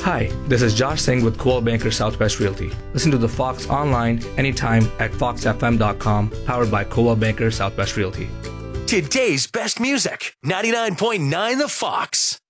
Hi, this is Josh Singh with Coldwell Banker Southwest Realty. Listen to the Fox online anytime at foxfm.com, powered by Coldwell Banker Southwest Realty. Today's best music, 99.9 The Fox.